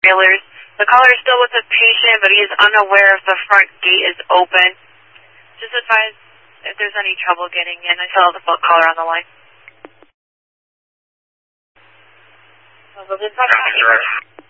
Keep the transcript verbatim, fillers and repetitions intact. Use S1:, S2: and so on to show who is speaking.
S1: trailers. The caller is still with the patient, but he is unaware if the front gate is open. Just advise if there's any trouble getting in. I still have the caller on the line.
S2: Well,